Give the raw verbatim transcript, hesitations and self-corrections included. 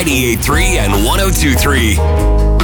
ninety-eight point three and one oh two point three.